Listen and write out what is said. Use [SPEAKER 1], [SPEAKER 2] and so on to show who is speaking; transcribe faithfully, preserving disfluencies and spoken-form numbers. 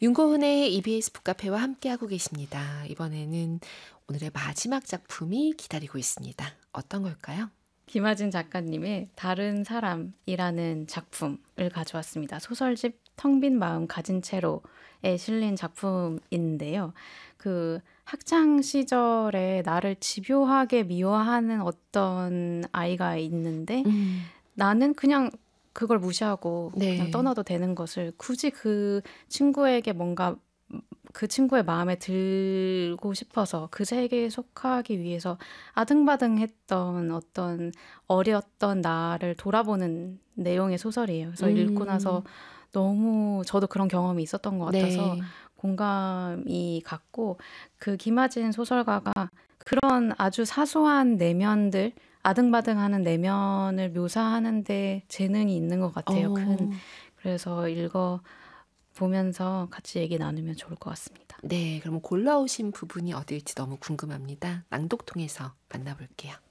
[SPEAKER 1] 윤고은의 이비에스 북카페와 함께하고 계십니다. 이번에는 오늘의 마지막 작품이 기다리고 있습니다. 어떤 걸까요?
[SPEAKER 2] 김하진 작가님의 다른 사람이라는 작품을 가져왔습니다. 소설집 텅 빈 마음 가진 채로에 실린 작품인데요. 그 학창 시절에 나를 집요하게 미워하는 어떤 아이가 있는데
[SPEAKER 1] 음,
[SPEAKER 2] 나는 그냥 그걸 무시하고 그냥
[SPEAKER 1] 네.
[SPEAKER 2] 떠나도 되는 것을 굳이 그 친구에게 뭔가 그 친구의 마음에 들고 싶어서 그 세계에 속하기 위해서 아등바등했던 어떤 어렸던 나를 돌아보는 내용의 소설이에요. 그래서 읽고 나서
[SPEAKER 1] 음,
[SPEAKER 2] 너무 저도 그런 경험이 있었던 것 같아서
[SPEAKER 1] 네.
[SPEAKER 2] 공감이 갔고, 그 김하진 소설가가 그런 아주 사소한 내면들, 아등바등하는 내면을 묘사하는데 재능이 있는 것 같아요. 큰.
[SPEAKER 1] 어,
[SPEAKER 2] 그래서 읽어 보면서 같이 얘기 나누면 좋을 것 같습니다.
[SPEAKER 1] 네. 그럼 골라오신 부분이 어딜지 너무 궁금합니다. 낭독 통해서 만나볼게요.